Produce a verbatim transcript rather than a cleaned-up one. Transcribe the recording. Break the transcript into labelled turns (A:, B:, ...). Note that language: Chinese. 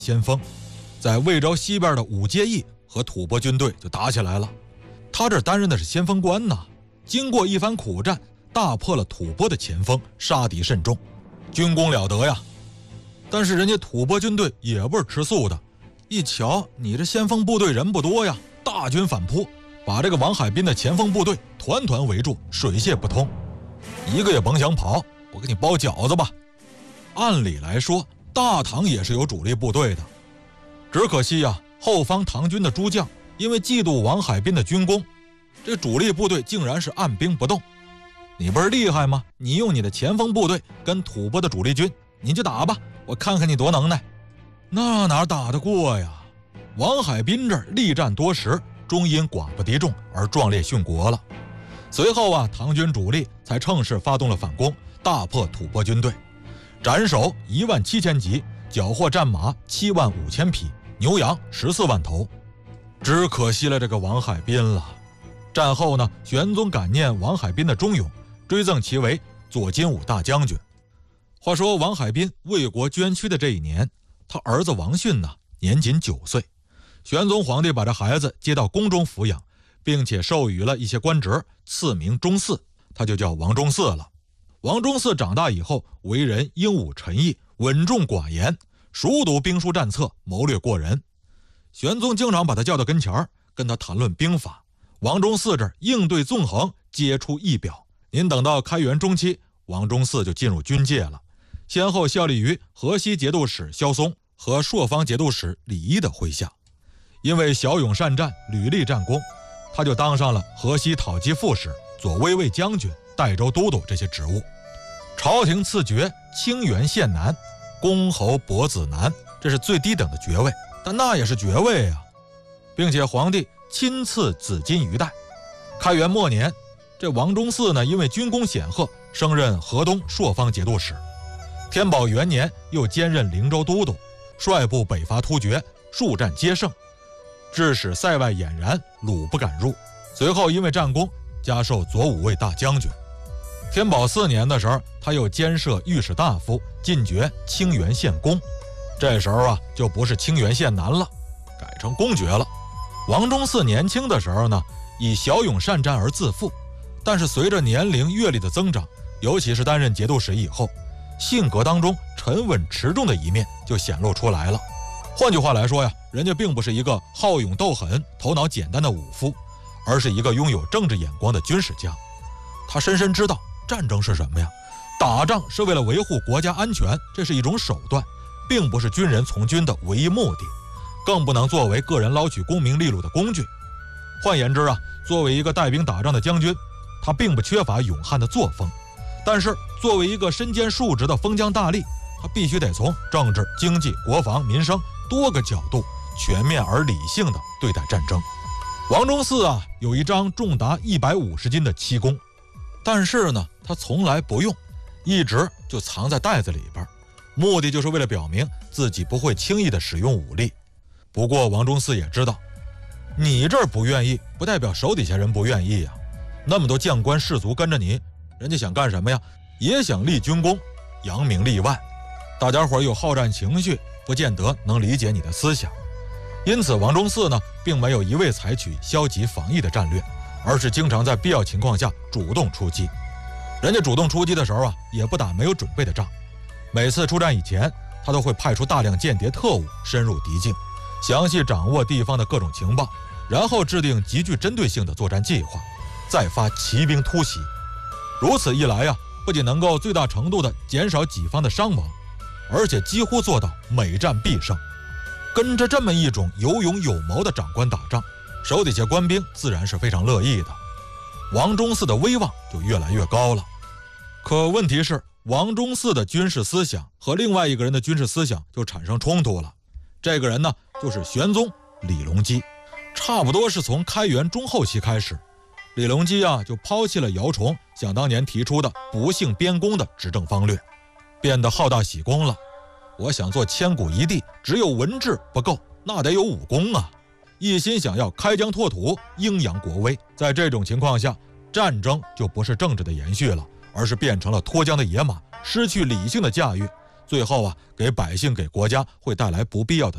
A: 先锋，在魏州西边的武阶驿和吐蕃军队就打起来了。他这担任的是先锋官呐，经过一番苦战，大破了吐蕃的前锋，杀敌甚众，军功了得呀。但是人家吐蕃军队也不是吃素的，一瞧你这先锋部队人不多呀，大军反扑，把这个王海滨的前锋部队团团围住，水泄不通，一个也甭想跑，我给你包饺子吧。按理来说，大唐也是有主力部队的，只可惜呀，后方唐军的诸将因为嫉妒王海滨的军功，这主力部队竟然是按兵不动。你不是厉害吗？你用你的前锋部队跟吐蕃的主力军，你就打吧，我看看你多能耐。那哪打得过呀？王海滨这儿力战多时，终因寡不敌众而壮烈殉国了。随后啊，唐军主力才乘势发动了反攻，大破吐蕃军队，斩首一万七千级，缴获战马七万五千匹，牛羊十四万头。只可惜了这个王海滨了。战后呢，玄宗感念王海滨的忠勇，追赠其为左金吾大将军。话说王海滨为国捐躯的这一年，他儿子王逊呢年仅九岁，玄宗皇帝把这孩子接到宫中抚养，并且授予了一些官职，赐名忠嗣，他就叫王忠嗣了。王忠嗣长大以后，为人英武沉毅，稳重寡言，熟读兵书战策，谋略过人。玄宗经常把他叫到跟前，跟他谈论兵法。王忠嗣这儿应对纵横，皆出一表。您等到开元中期，王忠嗣就进入军界了，先后效力于河西节度使萧嵩和朔方节度使李一的麾下。因为骁勇善战，屡立战功，他就当上了河西讨击副使、左威卫将军、代州都督这些职务。朝廷赐爵清源县男、公侯伯子男，这是最低等的爵位，但那也是爵位啊，并且皇帝亲赐紫金鱼带。开元末年，这王忠嗣呢，因为军功显赫，升任河东朔方节度使。天宝元年，又兼任灵州都督，率部北伐突厥，数战皆胜，致使塞外俨然，虏不敢入。随后因为战功，加授左武卫大将军。天宝四年的时候，他又兼摄御史大夫，进爵清源县公。这时候啊，就不是清源县男了，改成公爵了。王忠嗣年轻的时候呢，以骁勇善战而自负，但是随着年龄阅历的增长，尤其是担任节度使以后，性格当中沉稳持重的一面就显露出来了。换句话来说呀，人家并不是一个好勇斗狠、头脑简单的武夫，而是一个拥有政治眼光的军事家。他深深知道战争是什么呀？打仗是为了维护国家安全，这是一种手段，并不是军人从军的唯一目的，更不能作为个人捞取功名利禄的工具。换言之啊，作为一个带兵打仗的将军，他并不缺乏勇悍的作风，但是作为一个身兼数职的封疆大吏，他必须得从政治、经济、国防、民生多个角度全面而理性地对待战争。王忠嗣啊，有一张重达一百五十斤的七弓，但是呢，他从来不用，一直就藏在袋子里边，目的就是为了表明自己不会轻易地使用武力。不过王忠嗣也知道，你这儿不愿意，不代表手底下人不愿意呀。那么多将官士卒跟着你，人家想干什么呀？也想立军功，扬名立万。大家伙有好战情绪，不见得能理解你的思想。因此王忠嗣呢，并没有一味采取消极防御的战略，而是经常在必要情况下主动出击。人家主动出击的时候啊，也不打没有准备的仗。每次出战以前，他都会派出大量间谍特务深入敌境，详细掌握地方的各种情报，然后制定极具针对性的作战计划，再发骑兵突袭。如此一来呀，不仅能够最大程度地减少己方的伤亡，而且几乎做到每战必胜。跟着这么一种有勇有谋的长官打仗，手底下官兵自然是非常乐意的，王忠嗣的威望就越来越高了。可问题是，王忠嗣的军事思想和另外一个人的军事思想就产生冲突了。这个人呢，就是玄宗李隆基。差不多是从开元中后期开始，李隆基啊就抛弃了姚崇想当年提出的不幸边功的执政方略，变得好大喜功了。我想做千古一帝，只有文治不够，那得有武功啊！一心想要开疆拓土，鹰扬国威。在这种情况下，战争就不是政治的延续了，而是变成了脱缰的野马，失去理性的驾驭，最后啊，给百姓给国家会带来不必要的